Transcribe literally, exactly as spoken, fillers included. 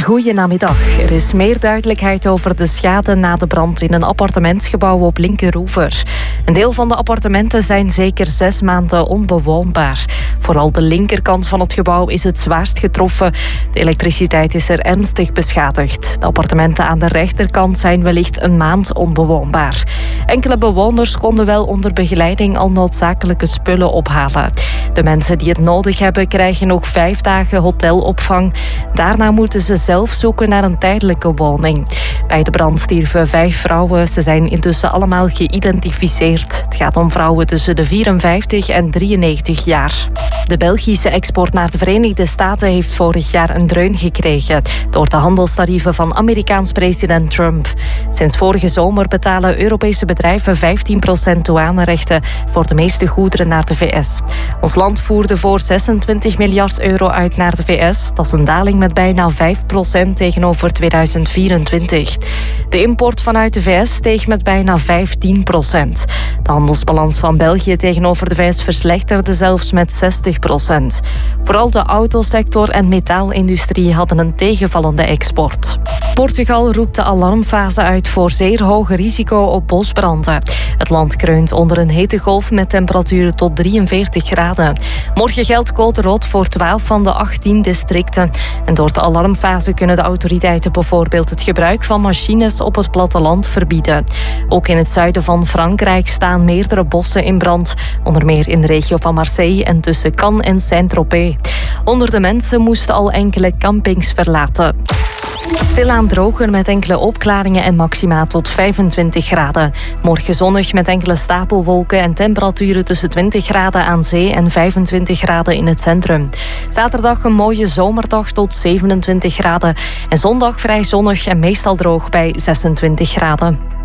Goedenamiddag. Er is meer duidelijkheid over de schade na de brand in een appartementsgebouw op Linkeroever. Een deel van de appartementen zijn zeker zes maanden onbewoonbaar. Vooral de linkerkant van het gebouw is het zwaarst getroffen. De elektriciteit is er ernstig beschadigd. De appartementen aan de rechterkant zijn wellicht een maand onbewoonbaar. Enkele bewoners konden wel onder begeleiding al noodzakelijke spullen ophalen. De mensen die het nodig hebben krijgen nog vijf dagen hotelopvang. Daarna moeten ze zelf zoeken naar een tijdelijke woning. Bij de brand stierven vijf vrouwen. Ze zijn intussen allemaal geïdentificeerd. Het gaat om vrouwen tussen de vierenvijftig en drieënnegentig jaar. De Belgische export naar de Verenigde Staten heeft vorig jaar een dreun gekregen door de handelstarieven van Amerikaans president Trump. Sinds vorige zomer betalen Europese bedrijven vijftien procent douanerechten voor de meeste goederen naar de V S. Ons land voerde voor zesentwintig miljard euro uit naar de V S. Dat is een daling met bijna vijf procent tegenover tweeduizend vierentwintig. De import vanuit de V S steeg met bijna vijftien procent. De handelsbalans van België tegenover de V S verslechterde zelfs met zestig procent. Vooral de autosector en metaalindustrie hadden een tegenvallende export. Portugal roept de alarmfase uit voor zeer hoog risico op bosbranden. Het land kreunt onder een hittegolf met temperaturen tot drieënveertig graden. Morgen geldt code rood voor twaalf van de achttien districten. En door de alarmfase kunnen de autoriteiten bijvoorbeeld het gebruik van machines op het platteland verbieden. Ook in het zuiden van Frankrijk staan meerdere bossen in brand. Onder meer in de regio van Marseille en tussen Cannes en Saint-Tropez. Honderden mensen moesten al enkele campings verlaten. Stilaan droger met enkele opklaringen en maxima tot vijfentwintig graden. Morgen zonnig met enkele stapelwolken en temperaturen tussen twintig graden aan zee en vijfentwintig graden in het centrum. Zaterdag een mooie zomerdag tot zevenentwintig graden. En zondag vrij zonnig en meestal droog bij zesentwintig graden.